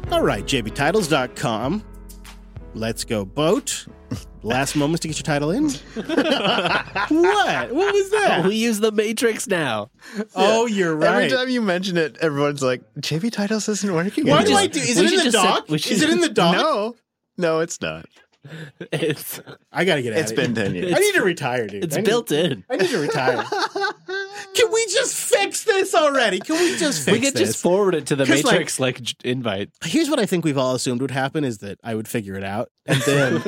All right, jbtitles.com. Let's go boat. Last moments to get your title in. What? What was that? We use the Matrix now. Oh, you're right. Every time you mention it, everyone's like, JB Titles isn't working Why anymore. do I do? Is it in the dock? Is it in the dock? No, it's not. It's I gotta get out. It's been 10 years. I need to retire, dude. it's built in. I need to retire. Can we just fix this already? Can we just fix We could this? just forward it to the 'Cause, Matrix invite. Here's what I think we've all assumed would happen is that I would figure it out, and then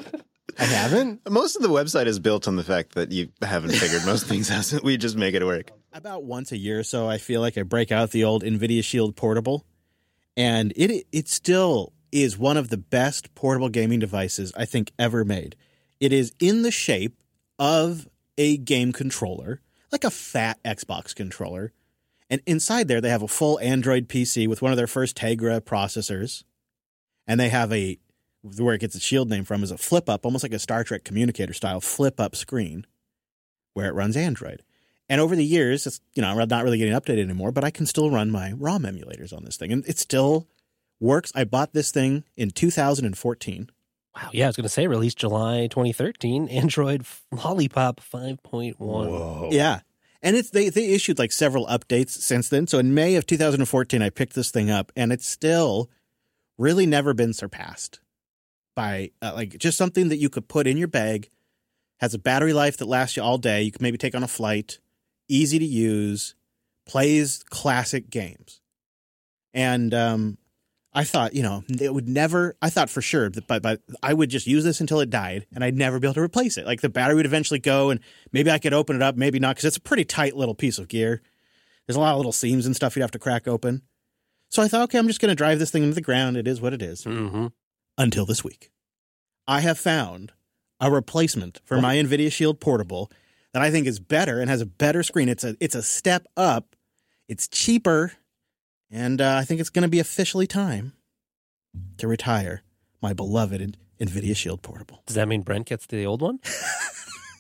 I haven't. Most of the website is built on the fact that you haven't figured most things out. We just make it work. About once a year or so, I feel like I break out the old NVIDIA Shield Portable, and it still is one of the best portable gaming devices I think ever made. It is in the shape of a game controller, like a fat Xbox controller. And inside there, they have a full Android PC with one of their first Tegra processors. And they have where it gets its Shield name from is a flip-up, almost like a Star Trek communicator style flip-up screen where it runs Android. And over the years, it's, I'm not really getting updated anymore, but I can still run my ROM emulators on this thing. And it still works. I bought this thing in 2014. Wow. Yeah, I was going to say released July 2013, Android Lollipop 5.1. Whoa. Yeah. And they issued like several updates since then. So in May of 2014, I picked this thing up, and it's still really never been surpassed by just something that you could put in your bag, has a battery life that lasts you all day. You can maybe take on a flight, easy to use, plays classic games. And I thought, it would never, I thought for sure that but I would just use this until it died, and I'd never be able to replace it. Like the battery would eventually go, and maybe I could open it up, maybe not, because it's a pretty tight little piece of gear. There's a lot of little seams and stuff you'd have to crack open. So I thought, okay, I'm just going to drive this thing into the ground. It is what it is. Mm-hmm. Until this week. I have found a replacement for my NVIDIA Shield Portable that I think is better and has a better screen. It's a step up. It's cheaper. And I think it's going to be officially time to retire my beloved NVIDIA Shield Portable. Does that mean Brent gets the old one?